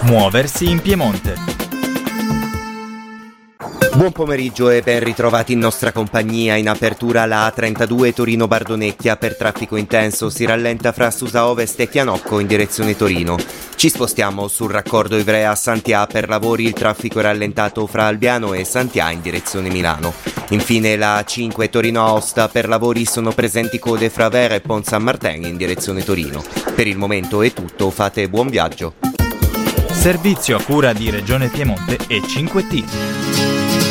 Muoversi in Piemonte. Buon pomeriggio e ben ritrovati in nostra compagnia. In apertura la A32 Torino-Bardonecchia per traffico intenso si rallenta fra Susa Ovest e Chianocco in direzione Torino. Ci spostiamo sul raccordo Ivrea-Sant'Ia per lavori, il traffico è rallentato fra Albiano e Sant'Ia in direzione Milano. Infine la A5 Torino-Aosta per lavori sono presenti code fra Vera e Pont San Martin in direzione Torino. Per il momento è tutto, fate buon viaggio. Servizio a cura di Regione Piemonte e 5T.